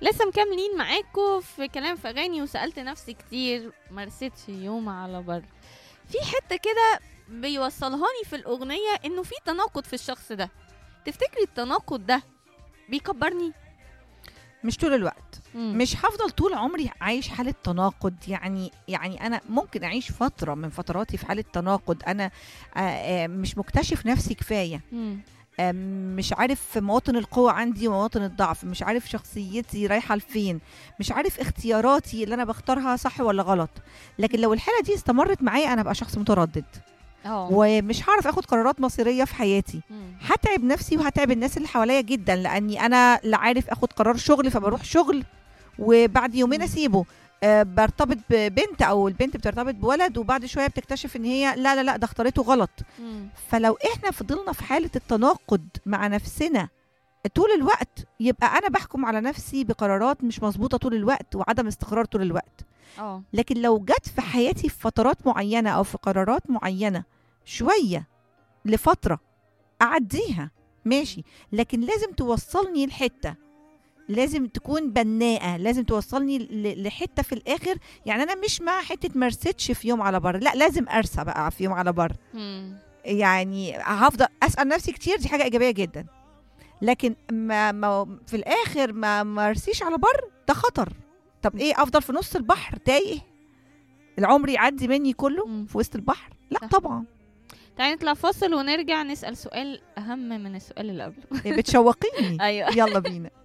لسه مكملين معاكم في كلام في اغاني، وسألت نفسي كتير مرستش يوم على بر. في حتة كده بيوصلهاني في الأغنية إنه في تناقض في الشخص ده. تفتكري التناقض ده بيكبرني؟ مش طول الوقت. مم. مش هفضل طول عمري عايش حالة تناقض. يعني أنا ممكن أعيش فترة من فتراتي في حالة تناقض. أنا مش مكتشف نفسي كفاية. مم. مش عارف مواطن القوة عندي ومواطن الضعف، مش عارف شخصيتي رايحة لفين، مش عارف اختياراتي اللي أنا بختارها صح ولا غلط. لكن لو الحالة دي استمرت معايا أنا بقى شخص متردد، ومش هعرف اخد قرارات مصيريه في حياتي. هتعب نفسي وهتعب الناس اللي حواليا جدا، لاني انا لا عارف اخد قرار شغل فبروح شغل وبعد يومين اسيبه. برتبط ببنت او البنت بترتبط بولد وبعد شويه بتكتشف ان هي لا لا لا ده اختارته غلط. فلو احنا فضلنا في حاله التناقض مع نفسنا طول الوقت، يبقى انا بحكم على نفسي بقرارات مش مظبوطه طول الوقت وعدم استقرار طول الوقت. لكن لو جت في حياتي في فترات معينه او في قرارات معينه شويه لفتره اعديها ماشي، لكن لازم توصلني لحته، لازم تكون بناءه، لازم توصلني لحته في الاخر. يعني انا مش مع حته مرستش في يوم على بر، لا لازم ارسى بقى في يوم على بر. يعني هفضل اسال نفسي كتير، دي حاجه ايجابيه جدا، لكن ما في الاخر ما مرسيش على بر، ده خطر. طب ايه، افضل في نص البحر تايه العمر يعدي مني كله في وسط البحر؟ لا صح. طبعا. تعالي نطلع فاصل ونرجع نسأل سؤال أهم من السؤال اللي قبله. بتشوقيني. أيوة. يلا بينا.